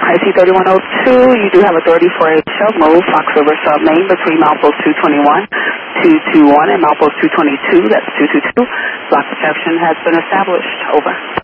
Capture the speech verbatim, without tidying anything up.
I C three one zero two, you do have authority for a shell move, Fox River Sub Main between milepost two twenty-one, two twenty-one and milepost two twenty-two, that's two two two. Block reception has been established. Over.